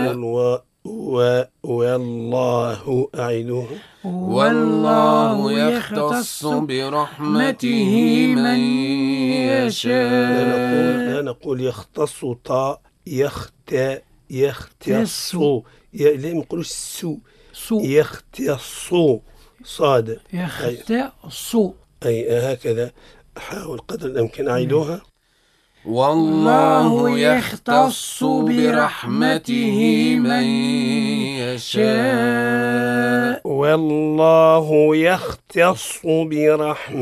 والله أعيدوه. والله يختص برحمته من يشاء. لا نقول يختص طاء يختص. لا ما نقولوش سو. يختص صاد. يختص. أي هكذا. أحاول قدر الإمكان أعيدوها. والله يختص برحمته من يشاء. والله يختص برحمته